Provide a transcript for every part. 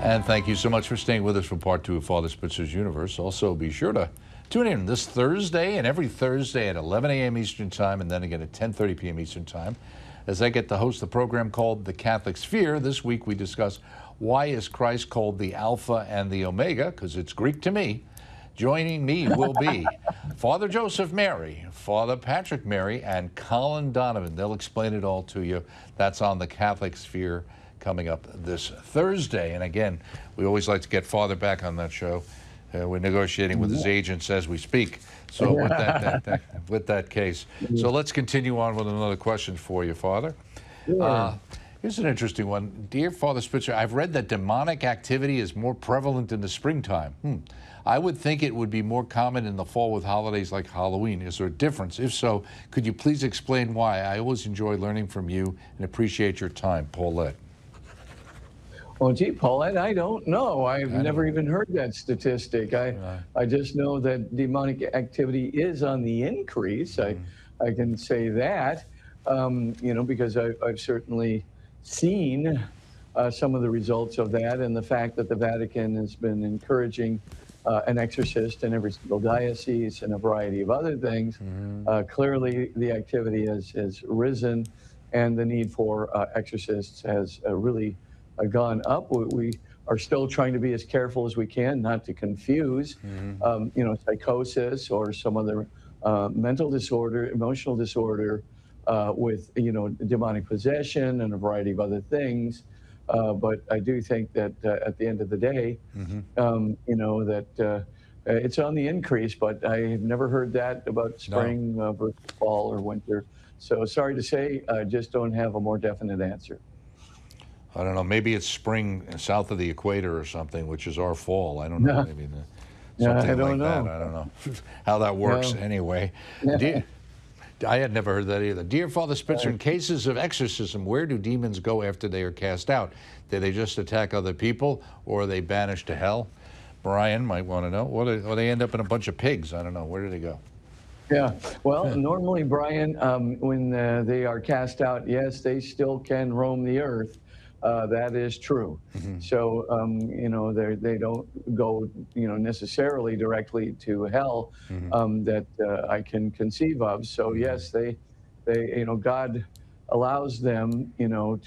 And thank you so much for staying with us for part 2 of Father Spitzer's Universe. Also, be sure to tune in this Thursday and every Thursday at 11 a.m. Eastern Time and then again at 10:30 p.m. Eastern Time as I get to host the program called The Catholic Sphere. This week we discuss why is Christ called the Alpha and the Omega, because it's Greek to me. Joining me will be Father Joseph Mary, Father Patrick Mary, and Colin Donovan. They'll explain it all to you. That's on The Catholic Sphere coming up this Thursday. And again, we always like to get Father back on that show. We're negotiating with his agents as we speak. So with that case, so let's continue on with another question for you, Father. Here's an interesting one. Dear Father Spitzer, I've read that demonic activity is more prevalent in the springtime. I would think it would be more common in the fall with holidays like Halloween. Is there a difference? If so, could you please explain why? I always enjoy learning from you and appreciate your time. Paulette. Well, gee, Paulette, I don't know. I've never even heard that statistic. I just know that demonic activity is on the increase. I can say that, you know, because I've certainly seen some of the results of that, and the fact that the Vatican has been encouraging an exorcist in every single diocese and a variety of other things. Clearly, the activity has risen, and the need for exorcists has really gone up. We are still trying to be as careful as we can not to confuse, you know, psychosis or some other mental disorder, emotional disorder with, you know, demonic possession and a variety of other things. But I do think that at the end of the day, you know, that it's on the increase, but I've never heard that about spring versus fall or winter. So sorry to say, I just don't have a more definite answer. I don't know. Maybe it's spring south of the equator or something, which is our fall. I don't know. Maybe something like that. I don't know how that works anyway. I had never heard that either. Dear Father Spitzer, in cases of exorcism, where do demons go after they are cast out? Do they just attack other people, or are they banished to hell? Brian might want to know. Or they end up in a bunch of pigs. I don't know. Where do they go? Yeah, well, normally, Brian, when they are cast out, yes, they still can roam the earth. That is true. So, you know, they don't go, you know, necessarily directly to hell that I can conceive of. So, yes, they, you know, God allows them, you know,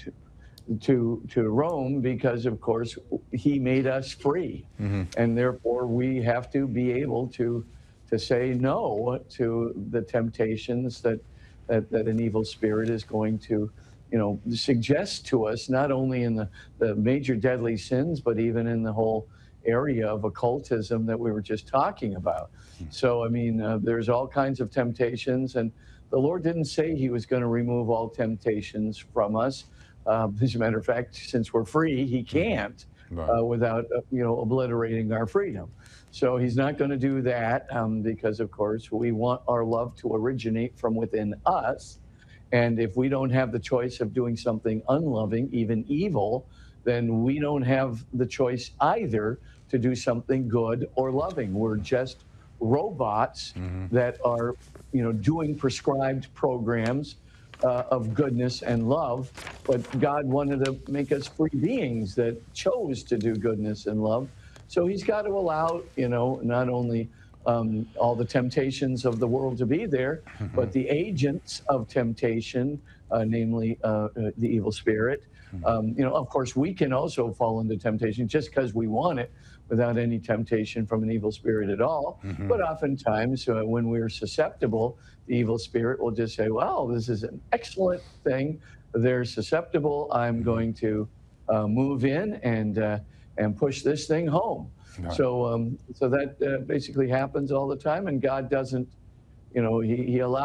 to roam because, of course, He made us free, and therefore we have to be able to say no to the temptations that an evil spirit is going to, you know, suggest to us, not only in the major deadly sins, but even in the whole area of occultism that we were just talking about. So, I mean, there's all kinds of temptations, and the Lord didn't say He was going to remove all temptations from us. As a matter of fact, since we're free, He can't without, you know, obliterating our freedom. So He's not going to do that because, of course, we want our love to originate from within us. And if we don't have the choice of doing something unloving, even evil, then we don't have the choice either to do something good or loving. We're just robots that are, you know, doing prescribed programs of goodness and love. But God wanted to make us free beings that chose to do goodness and love. So He's got to allow, you know, not only all the temptations of the world to be there, but the agents of temptation, namely the evil spirit. You know, of course, we can also fall into temptation just because we want it without any temptation from an evil spirit at all. But oftentimes when we're susceptible, the evil spirit will just say, well, this is an excellent thing. They're susceptible. I'm going to move in and push this thing home. So, so that basically happens all the time, and God doesn't, you know, He allows